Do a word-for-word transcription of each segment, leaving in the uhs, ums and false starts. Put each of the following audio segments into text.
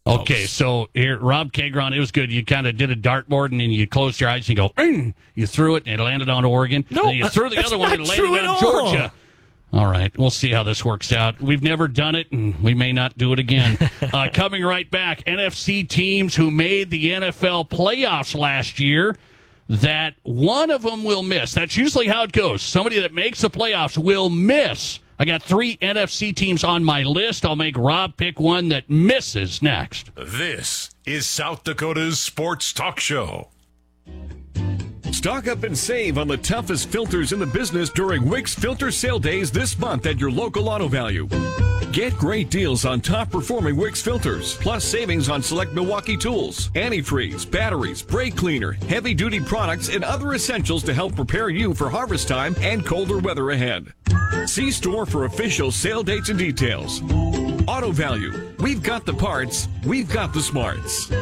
Okay, so here, Rob Kagron, it was good. You kind of did a dartboard, and then you closed your eyes and you go, mm, you threw it, and it landed on Oregon. No, then you threw the other one, and it landed on Georgia. All right, we'll see how this works out. We've never done it, and we may not do it again. uh, coming right back, N F C teams who made the N F L playoffs last year, that one of them will miss. That's usually how it goes. Somebody that makes the playoffs will miss. I got three N F C teams on my list. I'll make Rob pick one that misses next. This is South Dakota's Sports Talk Show. Stock up and save on the toughest filters in the business during Wick's Filter Sale Days this month at your local Auto Value. Get great deals on top-performing Wick's filters, plus savings on select Milwaukee tools, antifreeze, batteries, brake cleaner, heavy-duty products, and other essentials to help prepare you for harvest time and colder weather ahead. See store for official sale dates and details. Auto Value. We've got the parts. We've got the smarts.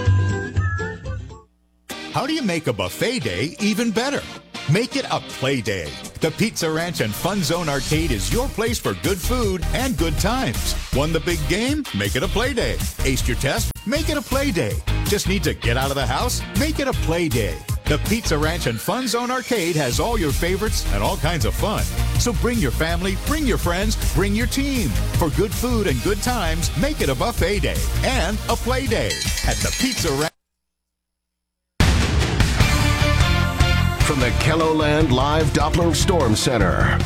How do you make a buffet day even better? Make it a play day. The Pizza Ranch and Fun Zone Arcade is your place for good food and good times. Won the big game? Make it a play day. Aced your test? Make it a play day. Just need to get out of the house? Make it a play day. The Pizza Ranch and Fun Zone Arcade has all your favorites and all kinds of fun. So bring your family, bring your friends, bring your team. For good food and good times, make it a buffet day and a play day at the Pizza Ranch. From the KELOLAND Live Doppler Storm Center.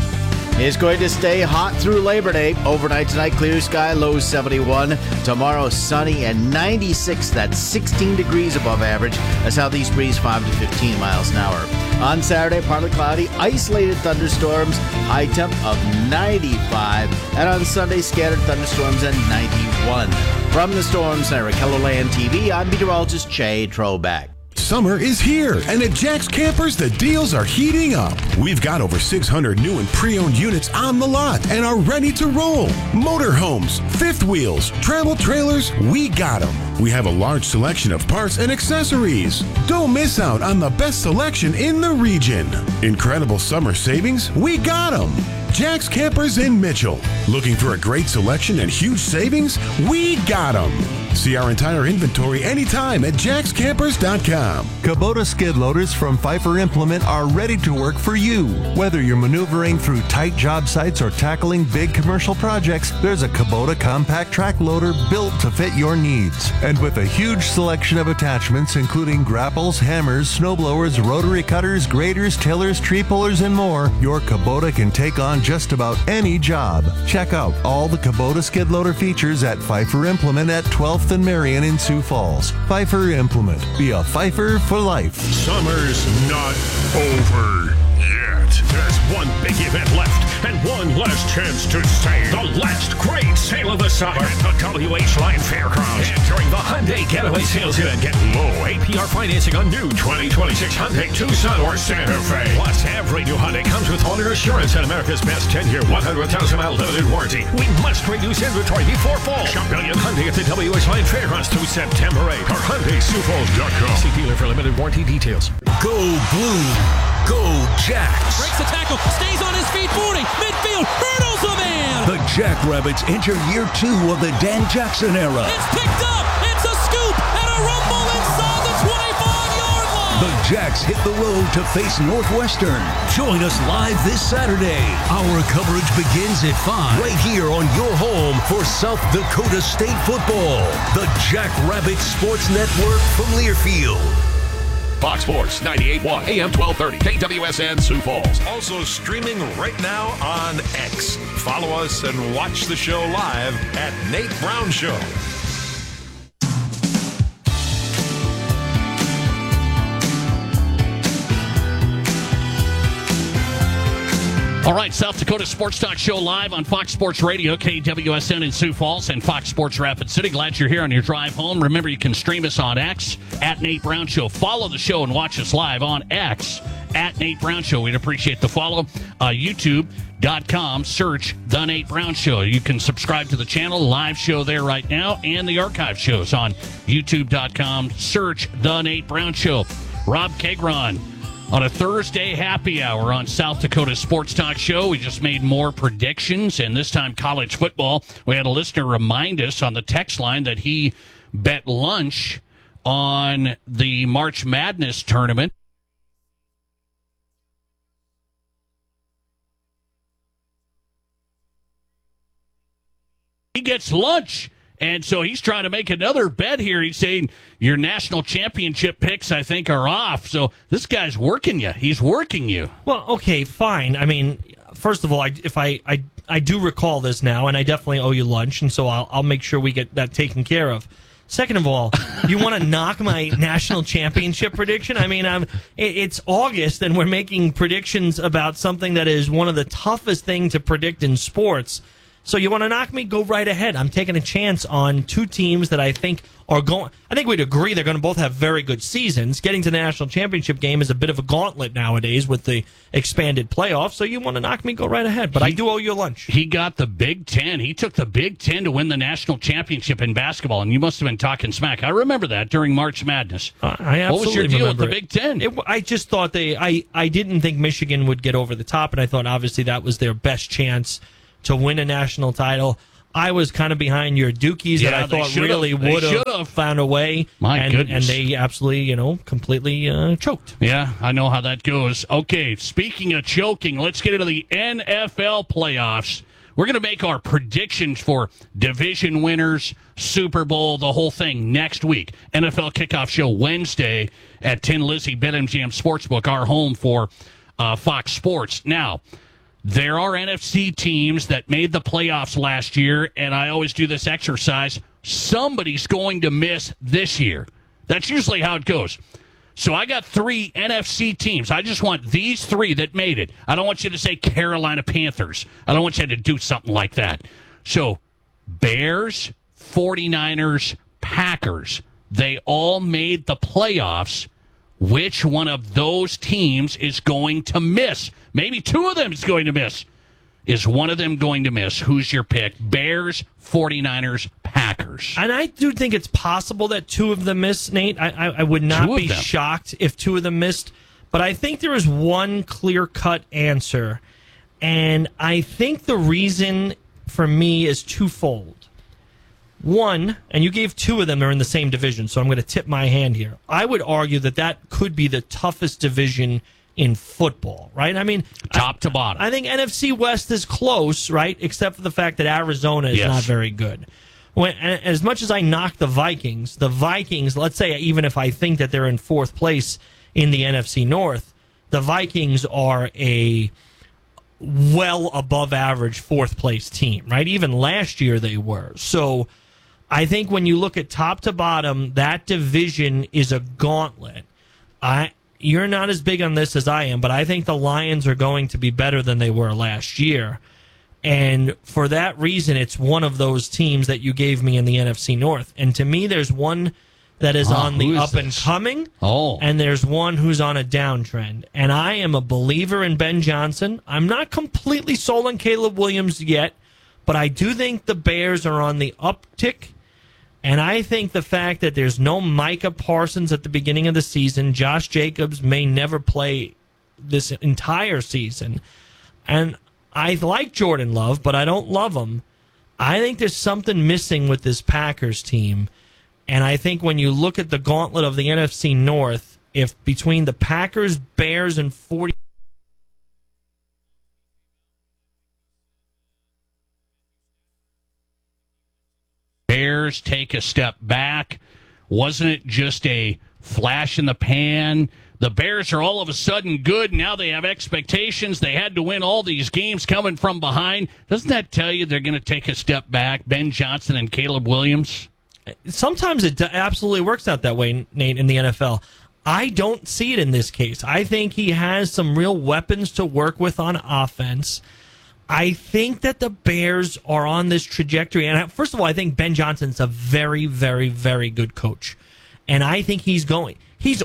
It's going to stay hot through Labor Day. Overnight tonight, clear sky, low seventy-one. Tomorrow, sunny and ninety-six. That's sixteen degrees above average. A southeast breeze, five to fifteen miles an hour. On Saturday, partly cloudy, isolated thunderstorms, high temp of ninety-five. And on Sunday, scattered thunderstorms and ninety-one. From the Storm Center at KELOLAND T V, I'm meteorologist Jay Troback. Summer is here, and at Jack's Campers, the deals are heating up. We've got over six hundred new and pre-owned units on the lot and are ready to roll. Motorhomes, fifth wheels, travel trailers, we got them. We have a large selection of parts and accessories. Don't miss out on the best selection in the region. Incredible summer savings, we got them. Jack's Campers in Mitchell. Looking for a great selection and huge savings? We got them. See our entire inventory anytime at jacks campers dot com. Kubota skid loaders from Pfeiffer Implement are ready to work for you. Whether you're maneuvering through tight job sites or tackling big commercial projects, there's a Kubota compact track loader built to fit your needs. And with a huge selection of attachments, including grapples, hammers, snowblowers, rotary cutters, graders, tillers, tree pullers, and more, your Kubota can take on just about any job. Check out all the Kubota skid loader features at Pfeiffer Implement at twelfth and Marion in Sioux Falls. Pfeiffer Implement. Be a Pfeiffer for life. Summer's not over yet. There's one big event left and one last chance to save. The last great sale of the summer at the W H Line Fairgrounds. Entering the Hyundai Getaway Sales Event. Get low A P R financing on new twenty twenty-six Hyundai Tucson or Santa Fe. Plus, every new Hyundai comes with owner assurance and America's best ten-year, one hundred thousand mile limited warranty. We must reduce inventory before fall. Shop Billion Hyundai at the W H Line Fairgrounds through September eighth or Hyundai Sioux Falls dot com. See dealer for limited warranty details. Go Blue. Go Jacks. Breaks the tackle. Stays on his feet. forty. Midfield. Hurdles the man. The Jackrabbits enter year two of the Dan Jackson era. It's picked up. It's a scoop and a rumble inside the twenty-five-yard line. The Jacks hit the road to face Northwestern. Join us live this Saturday. Our coverage begins at five. Right here on your home for South Dakota State football. The Jackrabbit Sports Network from Learfield. Fox Sports ninety-eight point one A M twelve thirty K W S N Sioux Falls. Also streaming right now on X. Follow us and watch the show live at Nate Brown Show. All right, South Dakota Sports Talk Show live on Fox Sports Radio, K W S N in Sioux Falls and Fox Sports Rapid City. Glad you're here on your drive home. Remember, you can stream us on X, at Nate Brown Show. Follow the show and watch us live on X, at Nate Brown Show. We'd appreciate the follow. Uh, YouTube dot com, search The Nate Brown Show. You can subscribe to the channel, live show there right now, and the archive shows on YouTube dot com, search The Nate Brown Show. Rob Kagron, On a Thursday happy hour on South Dakota Sports Talk Show, we just made more predictions, and this time college football. We had a listener remind us on the text line that he bet lunch on the March Madness tournament. He gets lunch. And so he's trying to make another bet here. He's saying your national championship picks, I think, are off. So this guy's working you. He's working you. Well, okay, fine. I mean, first of all, I, if I, I I do recall this now, and I definitely owe you lunch, and so I'll I'll make sure we get that taken care of. Second of all, you want to knock my national championship prediction? I mean, I'm, it's August, and we're making predictions about something that is one of the toughest things to predict in sports. So you want to knock me? Go right ahead. I'm taking a chance on two teams that I think are going. I think we'd agree they're going to both have very good seasons. Getting to the national championship game is a bit of a gauntlet nowadays with the expanded playoffs. So you want to knock me? Go right ahead. But he, I do owe you lunch. He got the Big Ten. He took the Big Ten to win the national championship in basketball, and you must have been talking smack. I remember that during March Madness. Uh, I absolutely What was your deal with the it. Big Ten? It, I just thought they. I I didn't think Michigan would get over the top, and I thought obviously that was their best chance to win a national title. I was kind of behind your Dukies Yeah, that I they thought should've. really They would have should've. found a way. My and, goodness. And they absolutely, you know, completely uh, choked. Yeah, I know how that goes. Okay, speaking of choking, let's get into the N F L playoffs. We're going to make our predictions for division winners, Super Bowl, the whole thing next week. N F L Kickoff Show Wednesday at Tin Lizzie BetMGM Sportsbook, our home for uh, Fox Sports. Now, there are N F C teams that made the playoffs last year, and I always do this exercise. Somebody's going to miss this year. That's usually how it goes. So I got three N F C teams. I just want these three that made it. I don't want you to say Carolina Panthers. I don't want you to do something like that. So Bears, forty-niners, Packers, they all made the playoffs. Which one of those teams is going to miss? Maybe two of them is going to miss. Is one of them going to miss? Who's your pick? Bears, forty-niners, Packers. And I do think it's possible that two of them miss, Nate. I, I, I would not Two of be them. shocked if two of them missed. But I think there is one clear-cut answer. And I think the reason for me is twofold. One, and you gave two of them, they're in the same division, so I'm going to tip my hand here. I would argue that that could be the toughest division in football, right? I mean, top I, to bottom. I think N F C West is close, right? Except for the fact that Arizona is Yes. not very good. When, and as much as I knock the Vikings, the Vikings, let's say even if I think that they're in fourth place in the N F C North, the Vikings are a well above average fourth place team, right? Even last year they were. So I think when you look at top to bottom, that division is a gauntlet. I You're not as big on this as I am, but I think the Lions are going to be better than they were last year. And for that reason, it's one of those teams that you gave me in the N F C North. And to me, there's one that is Oh, on the who is up and this? coming, Oh. and there's one who's on a downtrend. And I am a believer in Ben Johnson. I'm not completely sold on Caleb Williams yet, but I do think the Bears are on the uptick. And I think the fact that there's no Micah Parsons at the beginning of the season, Josh Jacobs may never play this entire season. And I like Jordan Love, but I don't love him. I think there's something missing with this Packers team. And I think when you look at the gauntlet of the N F C North, if between the Packers, Bears, and forty Bears take a step back. Wasn't it just a flash in the pan? The Bears are all of a sudden good. Now they have expectations. They had to win all these games coming from behind. Doesn't that tell you they're going to take a step back? Ben Johnson and Caleb Williams? Sometimes it absolutely works out that way, Nate, in the N F L. I don't see it in this case. I think he has some real weapons to work with on offense. I think that the Bears are on this trajectory. And first of all, I think Ben Johnson's a very, very, very good coach. And I think he's going. He's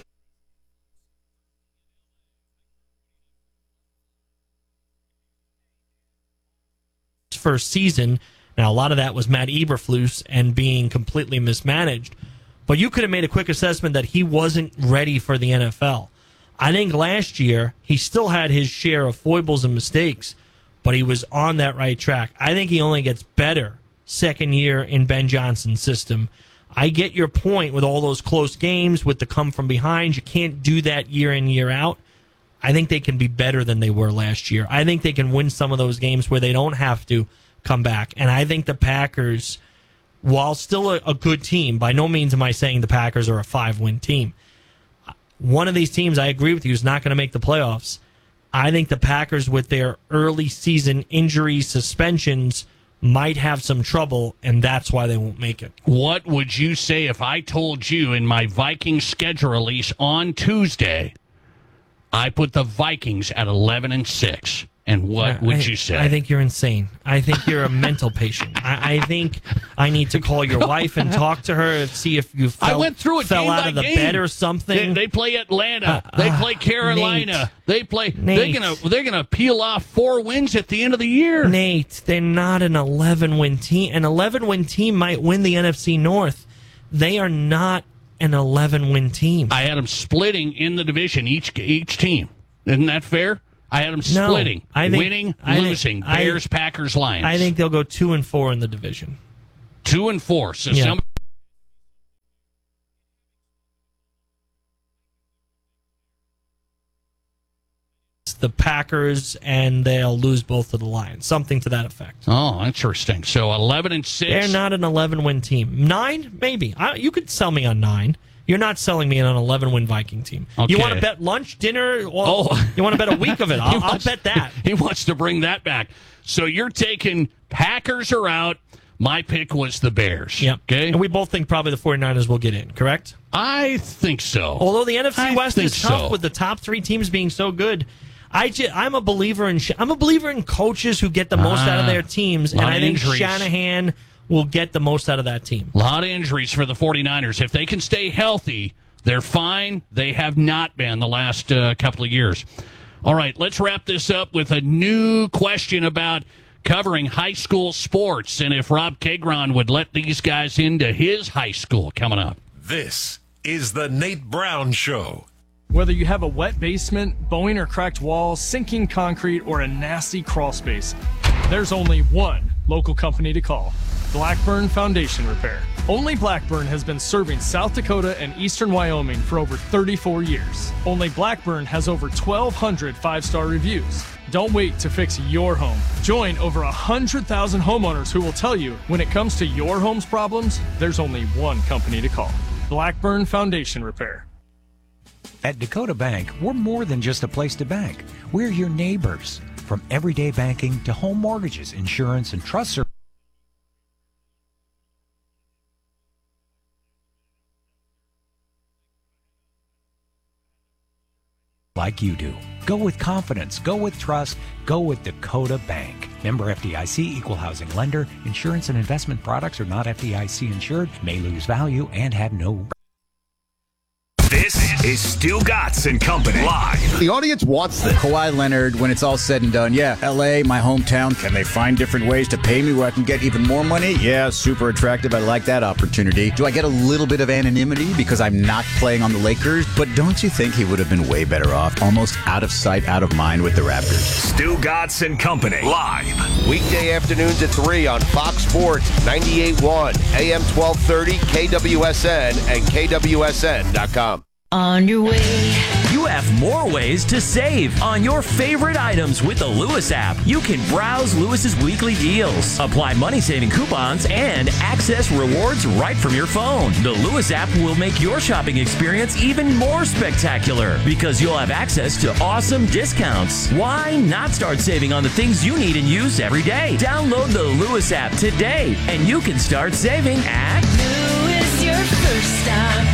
first season. Now, a lot of that was Matt Eberflus and being completely mismanaged. But you could have made a quick assessment that he wasn't ready for the N F L. I think last year he still had his share of foibles and mistakes, but he was on that right track. I think he only gets better second year in Ben Johnson's system. I get your point with all those close games, with the come from behind. You can't do that year in, year out. I think they can be better than they were last year. I think they can win some of those games where they don't have to come back. And I think the Packers, while still a, a good team, by no means am I saying the Packers are a five-win team. One of these teams, I agree with you, is not going to make the playoffs. I think the Packers, with their early season injuries, suspensions, might have some trouble, and that's why they won't make it. What would you say if I told you in my Vikings schedule release on Tuesday, I put the Vikings at eleven and six? And what would I, you say? I think you're insane. I think you're a mental patient. I, I think I need to call your wife and talk to her and see if you fell, I went through it fell game out by of the game. bed or something. They, they play Atlanta. Uh, they uh, play Carolina. Nate, they play. Nate. They're gonna. They're gonna peel off four wins at the end of the year. Nate, they're not an eleven-win team. An eleven-win team might win the N F C North. They are not an eleven-win team. I had them splitting in the division. Each each team. Isn't that fair? I had them No, splitting, I think- winning, I think- losing. I- Bears, Packers, Lions. I think they'll go two and four in the division. two and four. So Yeah. some. The Packers, and they'll lose both of the Lions. Something to that effect. Oh, interesting. So eleven and six. They're not an eleven-win team. Nine, maybe. I, you could sell me on nine. You're not selling me on an eleven-win Viking team. Okay. You want to bet lunch, dinner? Or Oh. You want to bet a week of it? I'll, He I'll wants- bet that. He wants to bring that back. So you're taking Packers are out. My pick was the Bears. Yep. Okay. And we both think probably the 49ers will get in, correct? I think so. Although the N F C I West think is tough so. with the top three teams being so good. I ju- I'm a believer in sh- I'm a believer in coaches who get the most out of Ah, their teams, and lot I of think injuries. Shanahan will get the most out of that team. A lot of injuries for the 49ers. If they can stay healthy, they're fine. They have not been the last uh, couple of years. All right, let's wrap this up with a new question about covering high school sports and if Rob Kagron would let these guys into his high school coming up. This is the Nate Brown Show. Whether you have a wet basement, bowing or cracked walls, sinking concrete, or a nasty crawl space, there's only one local company to call. Blackburn Foundation Repair. Only Blackburn has been serving South Dakota and eastern Wyoming for over thirty-four years. Only Blackburn has over twelve hundred five-star reviews. Don't wait to fix your home. Join over one hundred thousand homeowners who will tell you when it comes to your home's problems, there's only one company to call. Blackburn Foundation Repair. At Dakota Bank, we're more than just a place to bank. We're your neighbors. From everyday banking to home mortgages, insurance, and trust services. Like you do. Go with confidence. Go with trust. Go with Dakota Bank. Member F D I C, equal housing lender. Insurance and investment products are not F D I C insured, may lose value, and have no... This is Stu Gatz and Company live. The audience wants this. Kawhi Leonard, when it's all said and done, yeah, L A, my hometown, can they find different ways to pay me where I can get even more money? Yeah, super attractive. I like that opportunity. Do I get a little bit of anonymity because I'm not playing on the Lakers? But don't you think he would have been way better off, almost out of sight, out of mind with the Raptors? Stu Gatz and Company live. Weekday afternoons at three on Fox Sports, ninety-eight point one, A M twelve thirty, K W S N, and K W S N dot com. On your way. You have more ways to save on your favorite items with the Lewis app. You can browse Lewis's weekly deals, apply money-saving coupons, and access rewards right from your phone. The Lewis app will make your shopping experience even more spectacular because you'll have access to awesome discounts. Why not start saving on the things you need and use every day? Download the Lewis app today, and you can start saving at Lewis, your first stop.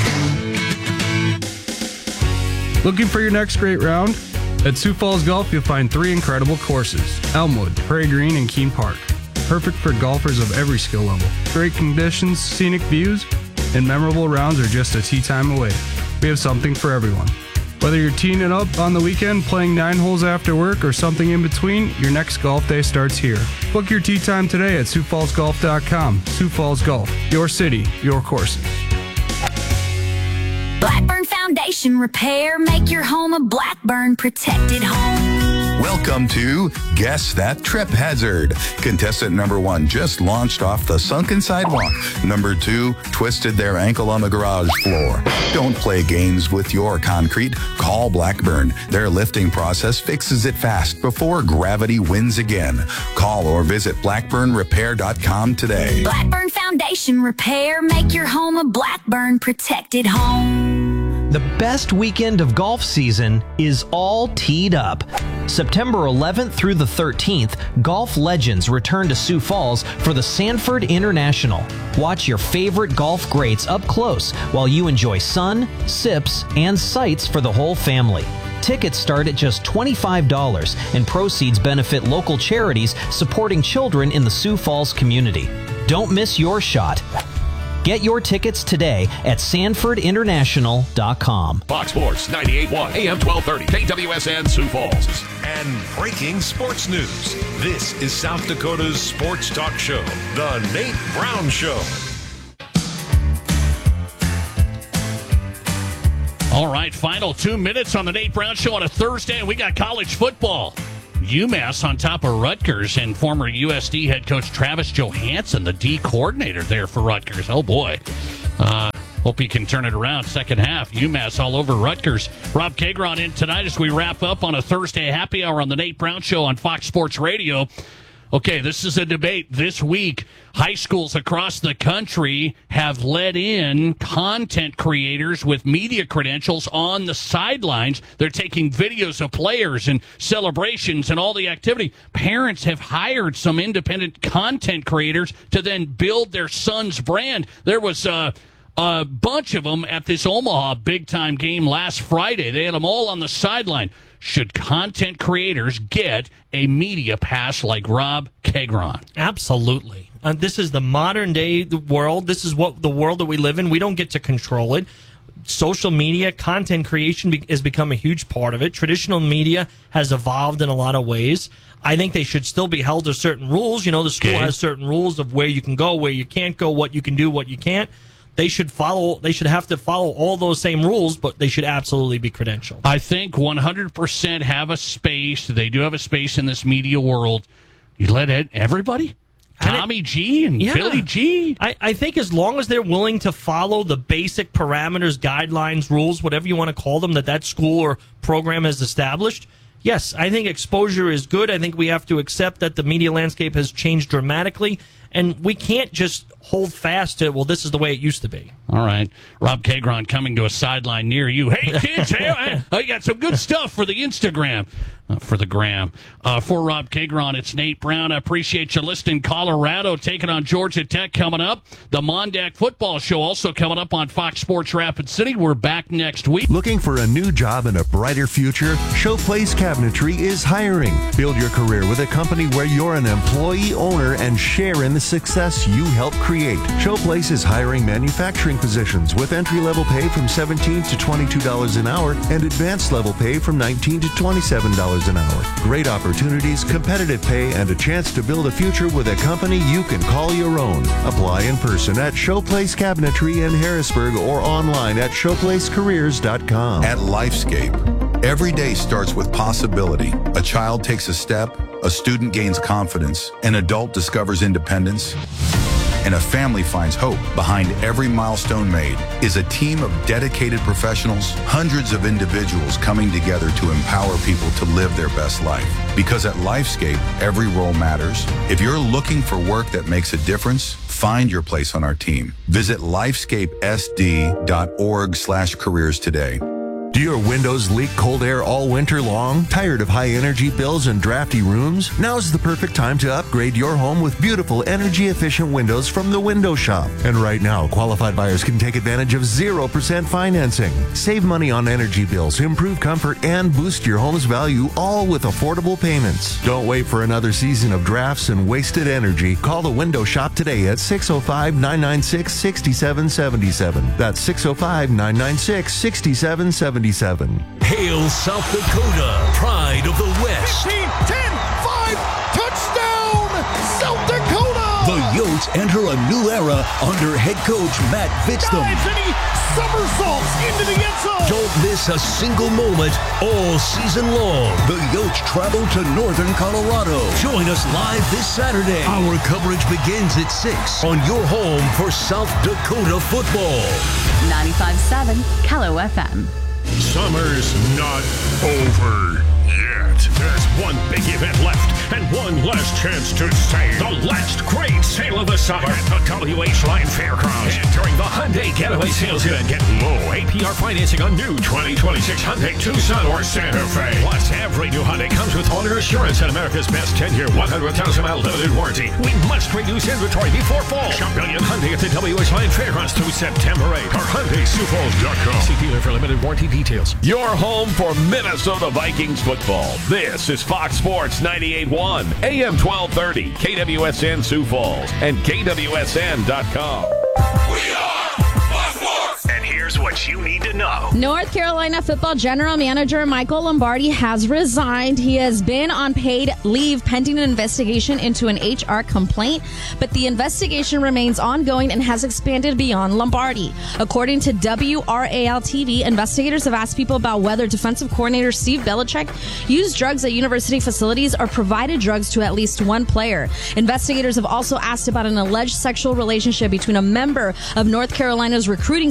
Looking for your next great round? At Sioux Falls Golf, you'll find three incredible courses: Elmwood, Prairie Green, and Keene Park. Perfect for golfers of every skill level. Great conditions, scenic views, and memorable rounds are just a tee time away. We have something for everyone. Whether you're teeing it up on the weekend, playing nine holes after work, or something in between, your next golf day starts here. Book your tee time today at Sioux Falls Golf dot com. Sioux Falls Golf, your city, your courses. Blackburn Foundation. Foundation Repair. Make your home a Blackburn protected home. Welcome to Guess That Trip Hazard. Contestant number one just launched off the sunken sidewalk. Number two twisted their ankle on the garage floor. Don't play games with your concrete. Call Blackburn. Their lifting process fixes it fast before gravity wins again. Call or visit blackburn repair dot com today. Blackburn Foundation Repair. Make your home a Blackburn protected home. The best weekend of golf season is all teed up. September eleventh through the thirteenth, golf legends return to Sioux Falls for the Sanford International. Watch your favorite golf greats up close while you enjoy sun, sips, and sights for the whole family. Tickets start at just twenty-five dollars, and proceeds benefit local charities supporting children in the Sioux Falls community. Don't miss your shot. Get your tickets today at sanford international dot com. Fox Sports ninety-eight point one, A M twelve thirty, K W S N Sioux Falls. And breaking sports news. This is South Dakota's sports talk show, The Nate Brown Show. All right, final two minutes on the Nate Brown Show on a Thursday, and we got college football. UMass on top of Rutgers, and former U S D head coach Travis Johansson, the D coordinator there for Rutgers. Oh, boy. Uh, hope he can turn it around second half. UMass all over Rutgers. Rob Kagron in tonight as we wrap up on a Thursday happy hour on the Nate Brown Show on Fox Sports Radio. Okay, this is a debate this week. High schools across the country have let in content creators with media credentials on the sidelines. They're taking videos of players and celebrations and all the activity. Parents have hired some independent content creators to then build their son's brand. There was uh, a bunch of them at this Omaha big-time game last Friday. They had them all on the sideline. Should content creators get a media pass like Rob Kagron? Absolutely. Uh, this is the modern day world. This is what the world that we live in. We don't get to control it. Social media, content creation be- has become a huge part of it. Traditional media has evolved in a lot of ways. I think they should still be held to certain rules. You know, the school Okay. has certain rules of where you can go, where you can't go, what you can do, what you can't. They should follow. They should have to follow all those same rules, but they should absolutely be credentialed. I think one hundred percent have a space. They do have a space in this media world. You let it, everybody? Tommy G and Yeah. Billy G? I, I think as long as they're willing to follow the basic parameters, guidelines, rules, whatever you want to call them, that that school or program has established, yes, I think exposure is good. I think we have to accept that the media landscape has changed dramatically, and we can't just hold fast to, well, this is the way it used to be. All right. Rob Kagron coming to a sideline near you. Hey, kids, hey, I got some good stuff for the Instagram. Uh, for the gram. Uh, for Rob Kagron, it's Nate Brown. I appreciate you listening. Colorado taking on Georgia Tech coming up. The Mondac Football Show also coming up on Fox Sports Rapid City. We're back next week. Looking for a new job and a brighter future? Showplace Cabinetry is hiring. Build your career with a company where you're an employee owner and share in the success you help create. Showplace is hiring manufacturing positions with entry-level pay from seventeen to twenty-two dollars an hour and advanced level pay from nineteen to twenty-seven dollars an hour. Great opportunities, competitive pay, and a chance to build a future with a company you can call your own. Apply in person at Showplace Cabinetry in Harrisburg or online at showplace careers dot com. At Lifescape, every day starts with possibility. A child takes a step, a student gains confidence, an adult discovers independence, and a family finds hope. Behind every milestone made is a team of dedicated professionals, hundreds of individuals coming together to empower people to live their best life. Because at Lifescape, every role matters. If you're looking for work that makes a difference, find your place on our team. Visit lifescape s d dot org slash careers today. Do your windows leak cold air all winter long? Tired of high energy bills and drafty rooms? Now's the perfect time to upgrade your home with beautiful energy efficient windows from the Window Shop. And right now, qualified buyers can take advantage of zero percent financing. Save money on energy bills, improve comfort, and boost your home's value, all with affordable payments. Don't wait for another season of drafts and wasted energy. Call the Window Shop today at six oh five, nine nine six, six seven seven seven. That's six oh five, nine nine six, six seven seven seven. Hail South Dakota, pride of the West. fifteen, ten, five, touchdown, South Dakota! The Colts enter a new era under head coach Matt Vitztham. Dives and he somersaults into the end zone. Don't miss a single moment all season long. The Yotes travel to northern Colorado. Join us live this Saturday. Our coverage begins at six on your home for South Dakota football. ninety-five point seven Callow F M. Summer's not over yet. There's one big event left and one last chance to save. The last great sale of the summer at the W H Line Fairgrounds. And during the Hyundai Getaway Sales Event, get low A P R financing on new twenty twenty-six Hyundai Tucson or Santa Fe. Plus, every new Hyundai comes with owner assurance and America's best ten-year, one hundred thousand mile limited warranty. We must reduce inventory before fall. Shop Billion Hyundai at the W H Line Fairgrounds through September eighth or Hyundai Sioux Falls dot com. See dealer for limited warranty details. Your home for Minnesota Vikings football. This is Fox Sports ninety-eight point one, A M twelve thirty, K W S N Sioux Falls, and K W S N dot com. We are Fox Sports. And here's what you need to know. North Carolina football general manager Michael Lombardi has resigned. He has been on paid leave pending an investigation into an H R complaint, but the investigation remains ongoing and has expanded beyond Lombardi. According to W R A L T V, investigators have asked people about whether defensive coordinator Steve Belichick used drugs at university facilities or provided drugs to at least one player. Investigators have also asked about an alleged sexual relationship between a member of North Carolina's recruiting